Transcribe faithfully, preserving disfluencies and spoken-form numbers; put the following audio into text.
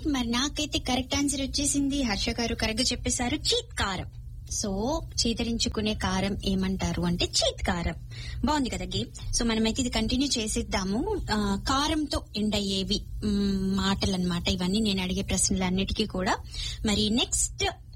మరి నాకైతే correct answer వచ్చేసింది. హర్ష గారు కరెక్ట్ గా చెప్పేశారు, చీత్కారం. సో చీతరించుకునే కారం ఏమంటారు అంటే చీత్కారం. బాగుంది కదా గేమ్. సో మనమైతే ఇది కంటిన్యూ చేసేద్దాము. ఆ, కారంతో ఎండ్ అయ్యేవి మాటలు అన్నమాట ఇవన్నీ, నేను అడిగే ప్రశ్నలు అన్నిటికీ కూడా. మరి నెక్స్ట్